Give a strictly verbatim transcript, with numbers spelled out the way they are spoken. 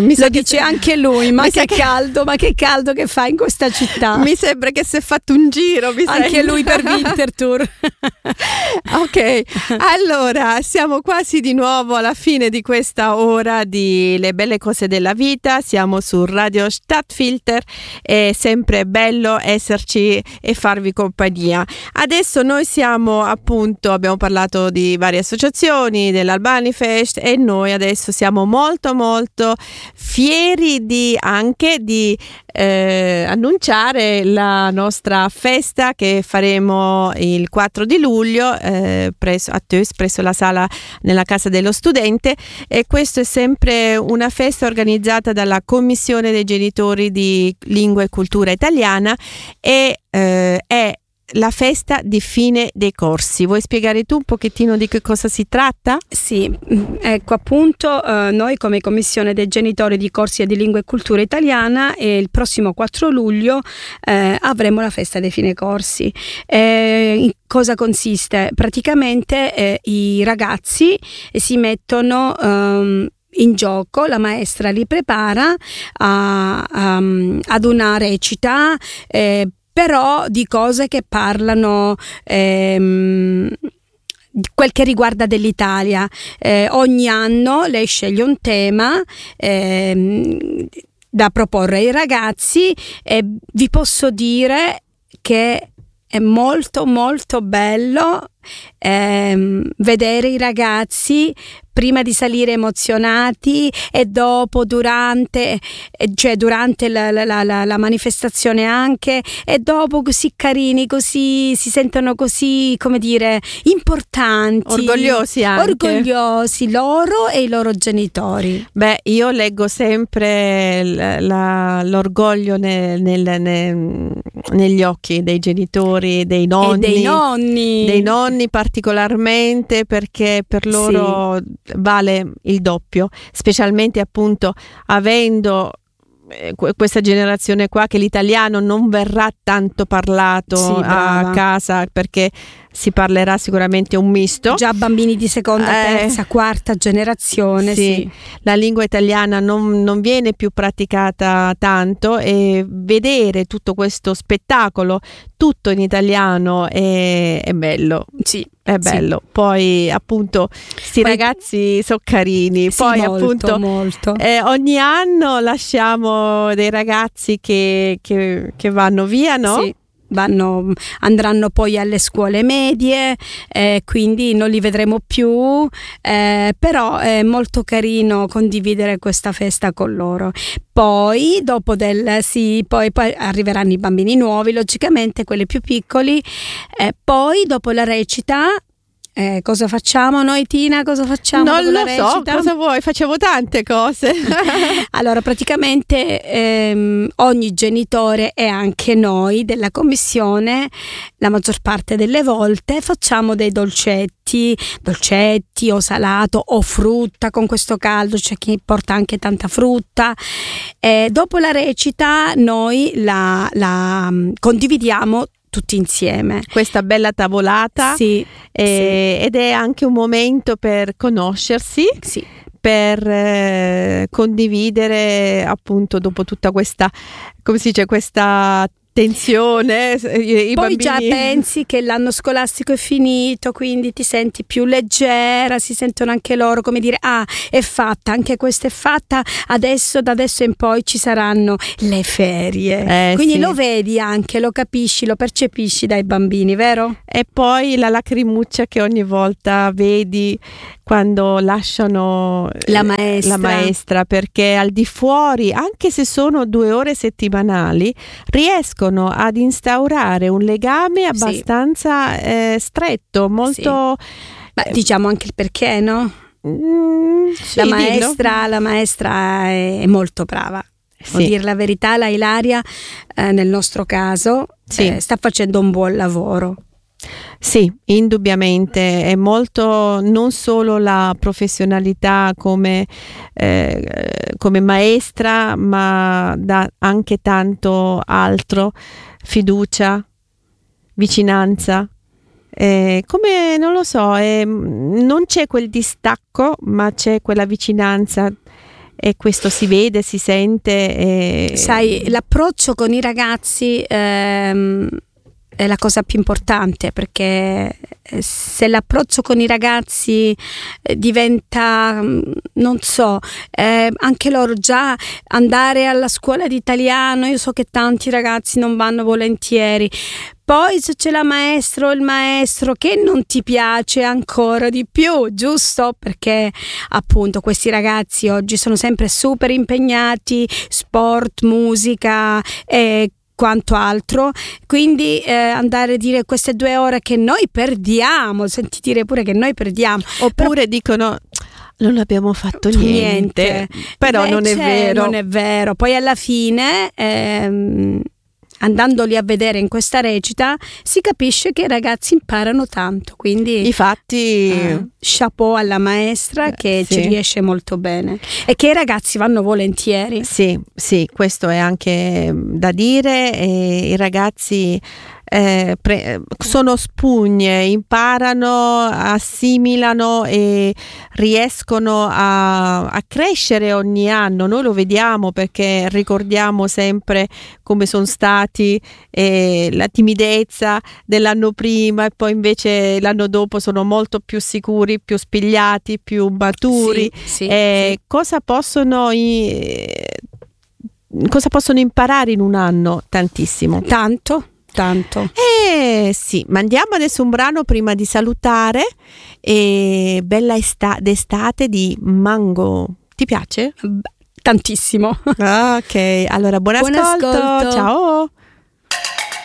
mi sa Lo che dice se- anche lui, ma mi che sa che- caldo, ma che caldo che fa in questa città. Mi sembra che si è fatto un giro, mi Anche sembra. lui per Winterthur. Ok, allora siamo quasi di nuovo alla fine di questa ora di Le belle cose della vita. Siamo su Radio Stadtfilter, è sempre bello esserci e farvi compagnia. Adesso noi siamo appunto, abbiamo parlato di varie associazioni, dell'Albanifest, e noi adesso siamo molto molto fieri di anche di eh, annunciare la nostra festa che faremo il quattro di luglio eh, presso, a Tös, presso la sala nella Casa dello Studente, e questo è sempre una festa organizzata dalla Commissione dei Genitori di Lingua e Cultura Italiana e eh, è la festa di fine dei corsi. Vuoi spiegare tu un pochettino di che cosa si tratta? Sì, ecco appunto eh, noi come Commissione dei Genitori di Corsi di Lingua e Cultura Italiana e il prossimo quattro luglio eh, avremo la festa dei fine corsi. Eh, in cosa consiste? Praticamente eh, i ragazzi si mettono ehm, in gioco, la maestra li prepara a, a, ad una recita eh, però di cose che parlano ehm, di quel che riguarda dell'Italia. Eh, ogni anno lei sceglie un tema ehm, da proporre ai ragazzi e vi posso dire che è molto molto bello ehm, vedere i ragazzi prima di salire emozionati e dopo, durante, cioè durante la, la, la, la manifestazione anche, e dopo così carini, così si sentono così, come dire, importanti, Orgogliosi anche. orgogliosi loro e i loro genitori. Beh, io leggo sempre la, la, l'orgoglio nel, nel, nel, negli occhi dei genitori, dei nonni, e dei nonni, dei nonni particolarmente, perché per loro sì. vale il doppio, specialmente appunto avendo eh, questa generazione qua, che l'italiano non verrà tanto parlato sì, a casa, perché si parlerà sicuramente un misto. Già bambini di seconda, eh, terza, quarta generazione. Sì, sì. La lingua italiana non, non viene più praticata tanto, e vedere tutto questo spettacolo tutto in italiano è, è bello. Sì. È bello, sì. Poi appunto sti poi, ragazzi sono carini, sì, poi molto, appunto molto. Eh, ogni anno lasciamo dei ragazzi che, che, che vanno via, no? Sì. Vanno, andranno poi alle scuole medie, eh, quindi non li vedremo più, eh, però è molto carino condividere questa festa con loro. Poi dopo del sì, poi, poi arriveranno i bambini nuovi, logicamente quelli più piccoli, eh, poi dopo la recita Eh, cosa facciamo noi, Tina? Cosa facciamo? Non lo recita? so, cosa vuoi? Facevo tante cose. Allora, praticamente ehm, ogni genitore e anche noi della commissione, la maggior parte delle volte, facciamo dei dolcetti, dolcetti o salato o frutta. Con questo caldo c'è chi porta anche tanta frutta. E dopo la recita noi la, la condividiamo tutti insieme. Questa bella tavolata, sì, eh, sì. ed è anche un momento per conoscersi, sì. per eh, condividere appunto dopo tutta questa, come si dice, questa tensione. I, i Poi bambini... già pensi che l'anno scolastico è finito, quindi ti senti più leggera, si sentono anche loro, come dire, ah, è fatta, anche questa è fatta, adesso, da adesso in poi ci saranno le ferie. Eh, quindi sì. lo vedi anche, lo capisci, lo percepisci dai bambini, vero? E poi la lacrimuccia che ogni volta vedi quando lasciano la maestra. la maestra, perché al di fuori, anche se sono due ore settimanali, riescono ad instaurare un legame abbastanza sì. eh, stretto, molto sì. Beh, diciamo anche il perché, no? Mm, sì, la maestra la maestra è molto brava. Sì. Devo dire la verità, la Ilaria eh, nel nostro caso sì. eh, sta facendo un buon lavoro. Sì, indubbiamente è molto, non solo la professionalità come, eh, come maestra, ma da anche tanto altro, fiducia, vicinanza. Eh, come non lo so, eh, non c'è quel distacco, ma c'è quella vicinanza e questo si vede, si sente. E... Sai, l'approccio con i ragazzi ehm, è la cosa più importante, perché se l'approccio con i ragazzi eh, diventa, non so, eh, anche loro già andare alla scuola di italiano, io so che tanti ragazzi non vanno volentieri. Poi se c'è la maestra o il maestro che non ti piace ancora di più, giusto? Perché appunto questi ragazzi oggi sono sempre super impegnati, sport, musica e quanto altro, quindi eh, andare a dire queste due ore che noi perdiamo, senti dire pure che noi perdiamo, oppure però dicono non abbiamo fatto niente, niente. Però invece non è vero, non è vero. Poi alla fine ehm, andandoli a vedere in questa recita si capisce che i ragazzi imparano tanto, quindi infatti uh, chapeau alla maestra che sì. ci riesce molto bene e che i ragazzi vanno volentieri. Sì, sì, questo è anche da dire, e i ragazzi Eh, pre- sono spugne, imparano, assimilano e riescono a, a crescere ogni anno. Noi lo vediamo perché ricordiamo sempre come sono stati, eh, la timidezza dell'anno prima e poi invece l'anno dopo sono molto più sicuri, più spigliati, più maturi. Sì, sì, eh, sì. Cosa possono i- cosa possono imparare in un anno? Tantissimo. Tanto. Tanto. Eh sì, mandiamo adesso un brano prima di salutare. E Bella esta- d'estate di Mango. Ti piace? B- tantissimo. Ok, allora buon, Buon ascolto. ascolto. Ciao.